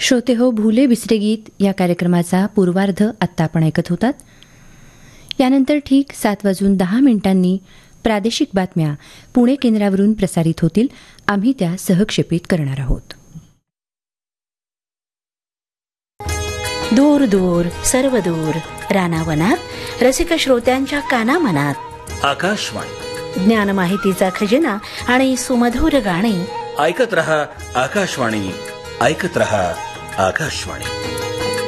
श्रोते हो, भूले बिसरे गीत या कार्यक्रमाचा पूर्वार्ध आत्ता आपण ऐकत होतात. यानंतर ठीक 7:10 प्रादेशिक बातम्या पुणे केंद्रावरून प्रसारित होतील. आम्ही त्या सहक्षेपित करणार आहोत. दूर दूर सर्व दूर रानावनात रसिक श्रोत्यांच्या कानामनात आकाशवाणी, ज्ञान माहितीचा खजिना आणि सुमधुर गाणी. ऐकत रहा आकाशवाणी, ऐकत रहा आकाशवाणी.